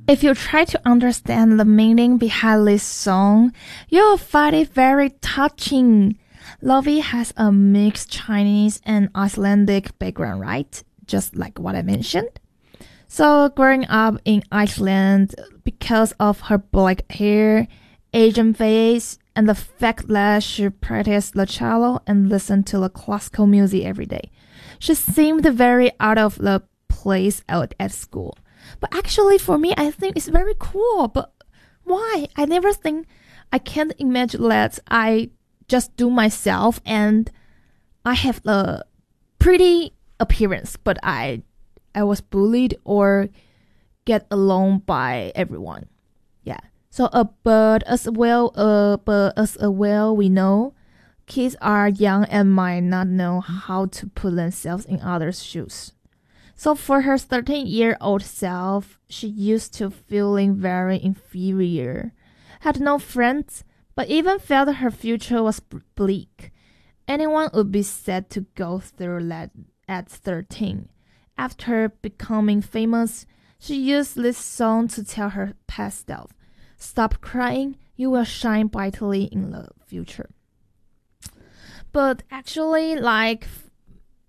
If you try to understand the meaning behind this song, you'll find it very touching. Lovey has a mixed Chinese and Icelandic background, right? Just like what I mentioned. So growing up in Iceland, because of her black hair, Asian face, and the fact that she practiced the cello and listened to the classical music every day, she seemed very out of the place out at school. But actually, for me, I think it's very cool. But why? I can't imagine that I just do myself and I have a pretty appearance, but I was bullied or get along by everyone. Yeah. So, but as well, we know, kids are young and might not know how to put themselves in others' shoes. So for her 13-year-old self, she used to feeling very inferior, had no friends, but even felt her future was bleak. Anyone would be sad to go through that at 13. After becoming famous, she used this song to tell her past self, "Stop crying, you will shine brightly in the future." But actually, like